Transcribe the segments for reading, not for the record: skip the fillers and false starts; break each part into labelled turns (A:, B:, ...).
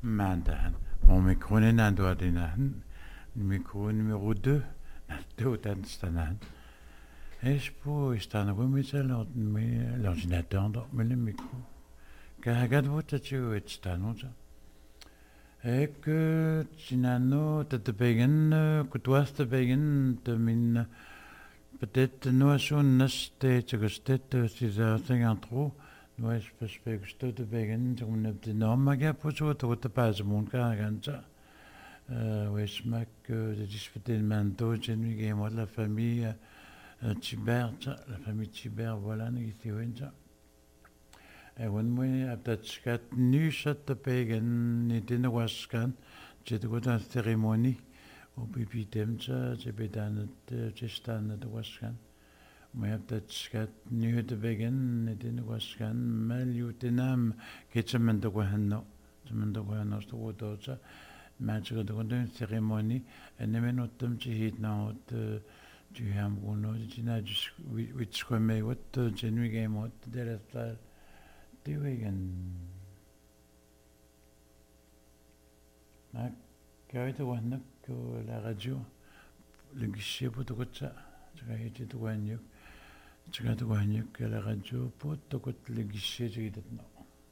A: Mandahan. Mon micro n'est pas d'ordinateur. Micro numéro 2. Deux d'ordinateur. Et je peux installer l'ordinateur dans le micro. Car regarde votre tu es installé. Et que tu n'as pas de begin, que tu as de begin de min. Peut-être nous sommes nestés, tu que c'était 6h53. Nous espérons que tu te begin, tu me dis non, mais il faut que tu te passes mon cas, oui, que de discuter le manteau, j'ai nu qui est la famille Tibert, la famille Tibert, voilà, nous qui ça. Et quand moi, après que nu cette begin, n'était ne waskan, j'ai de quoi une cérémonie. Au pipi temtsa, j'ai bédan de stan de waskan. Moi, après que nu de begin, n'était ne waskan, mal yutenam, qui se mène de quoi hanno, se mène de quoi hanno, c'est tout ça. Mais je crois que une cérémonie, et ne mène autant de hit na du hambuno, du na du which come what genuine game what there is that doing and quand tu vois que la radio, le guichet pour tout ça, tu vois que la radio pour tout le guichet tu dis non.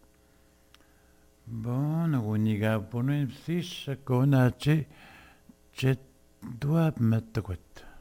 A: Bon, on y va pour une fiche qu'on a, tu dois mettre quoi.